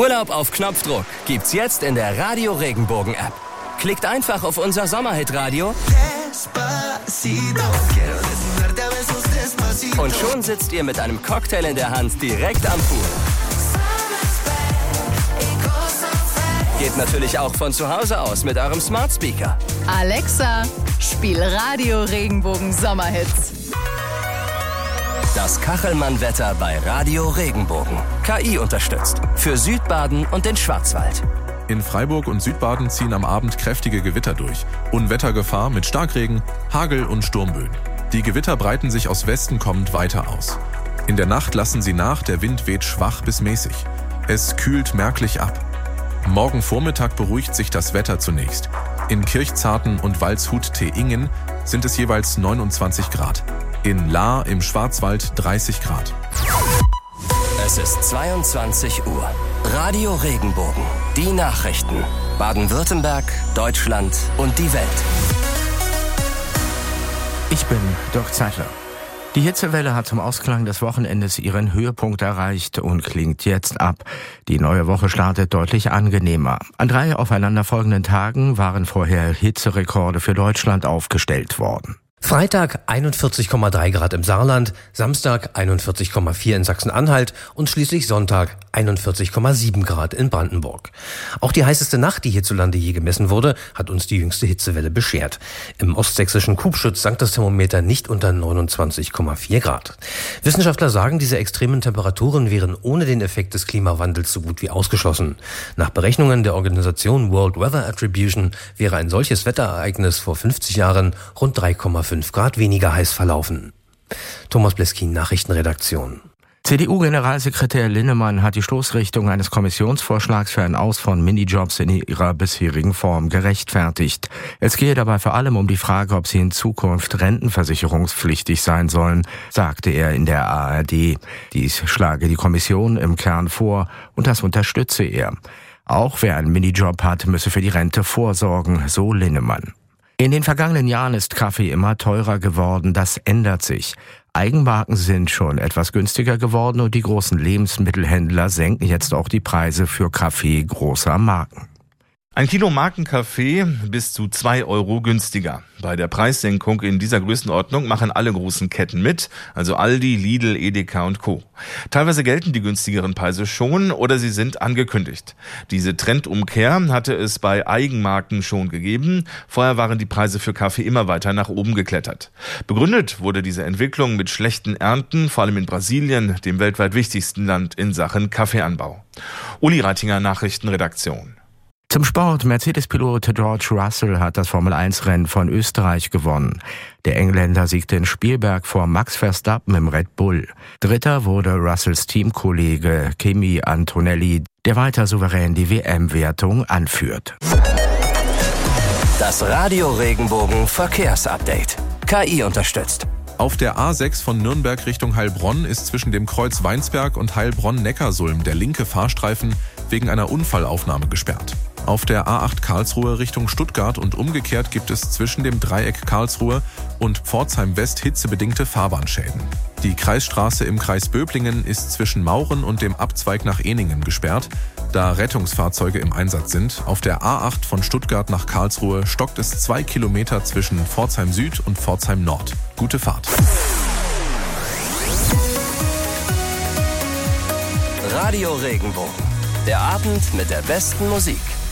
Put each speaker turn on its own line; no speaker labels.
Urlaub auf Knopfdruck gibt's jetzt in der Radio Regenbogen App. Klickt einfach auf unser Sommerhit-Radio und schon sitzt ihr mit einem Cocktail in der Hand direkt am Pool. Geht natürlich auch von zu Hause aus mit eurem Smart Speaker.
Alexa, spiel Radio Regenbogen Sommerhits.
Das Kachelmann-Wetter bei Radio Regenbogen. KI unterstützt. Für Südbaden und den Schwarzwald.
In Freiburg und Südbaden ziehen am Abend kräftige Gewitter durch. Unwettergefahr mit Starkregen, Hagel und Sturmböen. Die Gewitter breiten sich aus Westen kommend weiter aus. In der Nacht lassen sie nach, der Wind weht schwach bis mäßig. Es kühlt merklich ab. Morgen Vormittag beruhigt sich das Wetter zunächst. In Kirchzarten und Waldshut-Teingen sind es jeweils 29 Grad. In Lahr im Schwarzwald 30 Grad.
Es ist 22 Uhr. Radio Regenbogen. Die Nachrichten. Baden-Württemberg, Deutschland und die Welt.
Ich bin Dirk Zeitler. Die Hitzewelle hat zum Ausklang des Wochenendes ihren Höhepunkt erreicht und klingt jetzt ab. Die neue Woche startet deutlich angenehmer. An 3 aufeinanderfolgenden Tagen waren vorher Hitzerekorde für Deutschland aufgestellt worden.
Freitag 41,3 Grad im Saarland, Samstag 41,4 in Sachsen-Anhalt und schließlich Sonntag 41,7 Grad in Brandenburg. Auch die heißeste Nacht, die hierzulande je gemessen wurde, hat uns die jüngste Hitzewelle beschert. Im ostsächsischen Kubschütz sank das Thermometer nicht unter 29,4 Grad. Wissenschaftler sagen, diese extremen Temperaturen wären ohne den Effekt des Klimawandels so gut wie ausgeschlossen. Nach Berechnungen der Organisation World Weather Attribution wäre ein solches Wetterereignis vor 50 Jahren rund 3,5 Grad weniger heiß verlaufen. Thomas Bleskin, Nachrichtenredaktion.
CDU-Generalsekretär Linnemann hat die Stoßrichtung eines Kommissionsvorschlags für ein Aus von Minijobs in ihrer bisherigen Form gerechtfertigt. Es gehe dabei vor allem um die Frage, ob sie in Zukunft rentenversicherungspflichtig sein sollen, sagte er in der ARD. Dies schlage die Kommission im Kern vor und das unterstütze er. Auch wer einen Minijob hat, müsse für die Rente vorsorgen, so Linnemann. In den vergangenen Jahren ist Kaffee immer teurer geworden, das ändert sich. Eigenmarken sind schon etwas günstiger geworden und die großen Lebensmittelhändler senken jetzt auch die Preise für Kaffee großer Marken.
Ein Kilo Markenkaffee bis zu 2 Euro günstiger. Bei der Preissenkung in dieser Größenordnung machen alle großen Ketten mit, also Aldi, Lidl, Edeka und Co. Teilweise gelten die günstigeren Preise schon oder sie sind angekündigt. Diese Trendumkehr hatte es bei Eigenmarken schon gegeben. Vorher waren die Preise für Kaffee immer weiter nach oben geklettert. Begründet wurde diese Entwicklung mit schlechten Ernten, vor allem in Brasilien, dem weltweit wichtigsten Land in Sachen Kaffeeanbau. Uli Reitinger, Nachrichtenredaktion.
Zum Sport. Mercedes-Pilot George Russell hat das Formel-1-Rennen von Österreich gewonnen. Der Engländer siegte in Spielberg vor Max Verstappen im Red Bull. Dritter wurde Russells Teamkollege Kimi Antonelli, der weiter souverän die WM-Wertung anführt.
Das Radio Regenbogen Verkehrsupdate. KI unterstützt.
Auf der A6 von Nürnberg Richtung Heilbronn ist zwischen dem Kreuz Weinsberg und Heilbronn-Neckarsulm der linke Fahrstreifen wegen einer Unfallaufnahme gesperrt. Auf der A8 Karlsruhe Richtung Stuttgart und umgekehrt gibt es zwischen dem Dreieck Karlsruhe und Pforzheim West hitzebedingte Fahrbahnschäden. Die Kreisstraße im Kreis Böblingen ist zwischen Mauren und dem Abzweig nach Ehningen gesperrt, da Rettungsfahrzeuge im Einsatz sind. Auf der A8 von Stuttgart nach Karlsruhe stockt es 2 Kilometer zwischen Pforzheim Süd und Pforzheim Nord. Gute Fahrt.
Radio Regenbogen. Der Abend mit der besten Musik.